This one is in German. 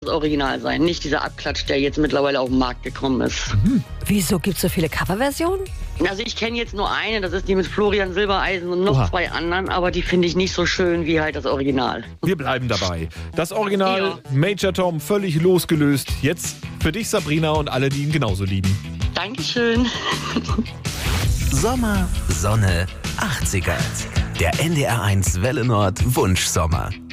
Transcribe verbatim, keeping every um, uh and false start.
Original sein, nicht dieser Abklatsch, der jetzt mittlerweile auf den Markt gekommen ist. Mhm. Wieso gibt es so viele Coverversionen? Also ich kenne jetzt nur eine, das ist die mit Florian Silbereisen und noch Oha. zwei anderen, aber die finde ich nicht so schön wie halt das Original. Wir bleiben dabei. Das Original, Ja. Major Tom, völlig losgelöst. Jetzt für dich, Sabrina, und alle, die ihn genauso lieben. Dankeschön. Sommer, Sonne, achtziger. Der N D R eins Welle Nord Wunschsommer.